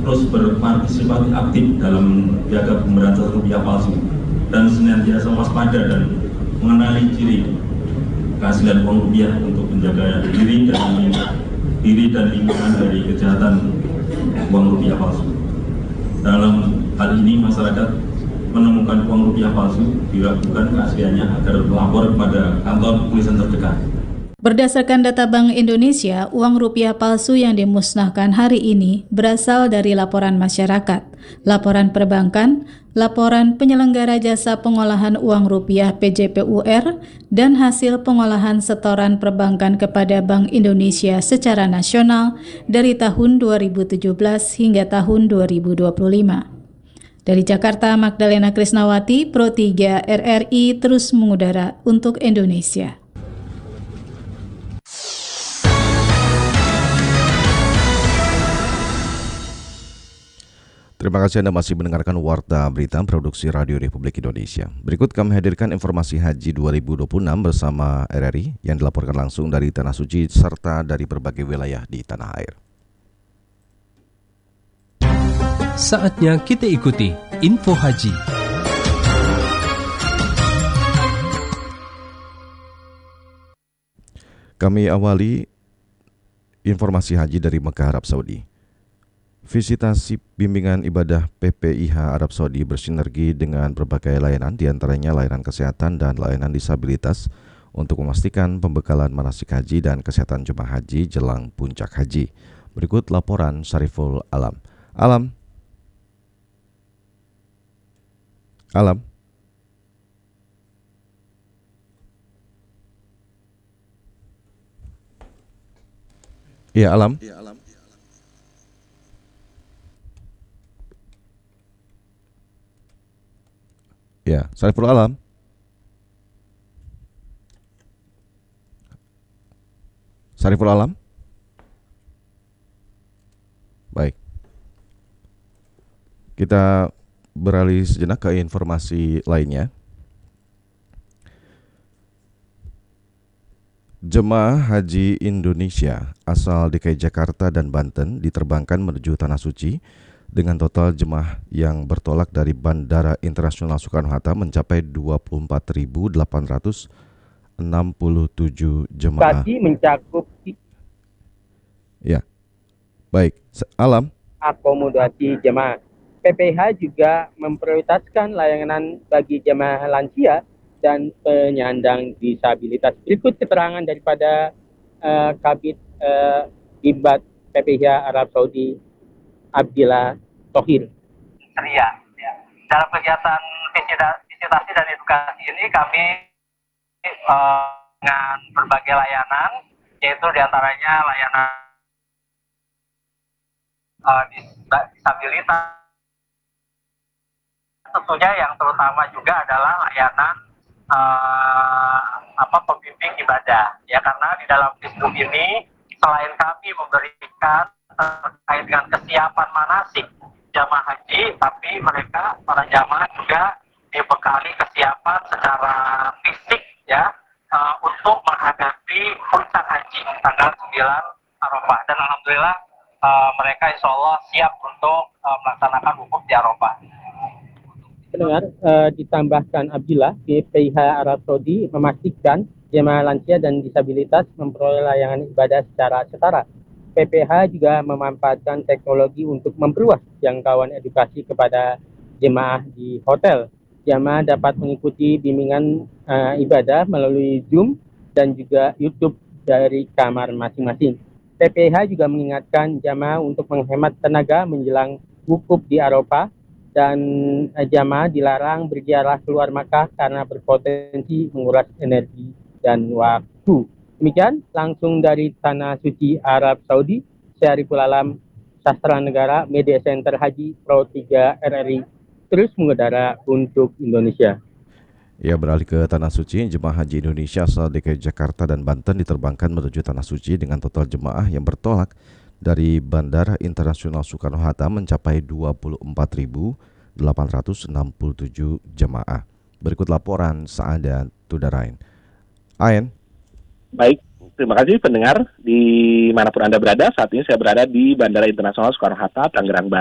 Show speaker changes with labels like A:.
A: terus berpartisipasi aktif dalam menjaga pemberantasan rupiah palsu dan senantiasa waspada dan mengenali ciri kehasilan uang rupiah untuk menjaga diri dan lingkungan dari kejahatan uang rupiah palsu. Dalam hal ini masyarakat menemukan uang rupiah palsu diragukan keasliannya agar melapor kepada kantor kepolisian terdekat.
B: Berdasarkan data Bank Indonesia, uang rupiah palsu yang dimusnahkan hari ini berasal dari laporan masyarakat, laporan perbankan, laporan penyelenggara jasa pengolahan uang rupiah PJPUR, dan hasil pengolahan setoran perbankan kepada Bank Indonesia secara nasional dari tahun 2017 hingga tahun 2025. Dari Jakarta, Magdalena Krisnawati, Pro 3 RRI terus mengudara untuk Indonesia.
C: Terima kasih Anda masih mendengarkan Warta Berita Produksi Radio Republik Indonesia. Berikut kami hadirkan informasi Haji 2026 bersama RRI yang dilaporkan langsung dari Tanah Suci serta dari berbagai wilayah di tanah air.
D: Saatnya kita ikuti Info Haji.
C: Kami awali informasi haji dari Mekah, Arab Saudi. Visitasi bimbingan ibadah PPIH Arab Saudi bersinergi dengan berbagai layanan, diantaranya layanan kesehatan dan layanan disabilitas untuk memastikan pembekalan manasik haji dan kesehatan jemaah haji jelang puncak haji. Berikut laporan Syariful Alam. Alam. Iya, Alam. Ya, Syariful Alam. Syariful Alam. Baik. Kita beralih sejenak ke informasi lainnya. Jemaah Haji Indonesia asal DKI Jakarta dan Banten diterbangkan menuju Tanah Suci dengan total jemaah yang bertolak dari Bandara Internasional Soekarno-Hatta mencapai 24.867 jemaah.
E: Tadi mencakup
C: Ya, baik. Alam.
E: Akomodasi jemaah. PPH juga memprioritaskan layanan bagi jemaah lansia dan penyandang disabilitas. Berikut keterangan daripada Kabid Ibad PPH Arab Saudi Abdillah Tohir.
F: Ceria. Ya. Dalam kegiatan visitasi dan edukasi ini kami dengan berbagai layanan, yaitu diantaranya layanan disabilitas, tentunya yang terutama juga adalah layanan pembimbing ibadah, ya, karena di dalam sistem ini selain kami memberikan terkait dengan kesiapan manasik jamaah haji, tapi mereka para jamaah juga dibekali kesiapan secara fisik, ya, untuk menghadapi puncak haji tanggal 9 Arafah, dan alhamdulillah mereka insya Allah siap untuk melaksanakan wukuf di Arafah.
E: Pendengar, ditambahkan Abdillah, PPIH Arab Saudi memastikan jemaah lansia dan disabilitas memperoleh layanan ibadah secara setara. PPH juga memanfaatkan teknologi untuk memperluas jangkauan edukasi kepada jemaah di hotel. Jemaah dapat mengikuti bimbingan ibadah melalui Zoom dan juga YouTube dari kamar masing-masing. PPH juga mengingatkan jemaah untuk menghemat tenaga menjelang wukuf di Arafah, dan jamaah dilarang berziarah keluar Makkah karena berpotensi menguras energi dan waktu. Demikian langsung dari Tanah Suci Arab Saudi, Syariful Alam, Sastra Negara, Media Center Haji Pro 3 RRI terus mengudara untuk Indonesia.
C: Ya, beralih ke Tanah Suci, jemaah haji Indonesia asal DKI Jakarta dan Banten diterbangkan menuju Tanah Suci dengan total jemaah yang bertolak dari Bandara Internasional Soekarno-Hatta mencapai 24.867 jemaah. Berikut laporan Saada Tudarain. Ayen.
G: Baik, terima kasih pendengar dimanapun Anda berada. Saat ini saya berada di Bandara Internasional Soekarno-Hatta, Tangerang, Banten.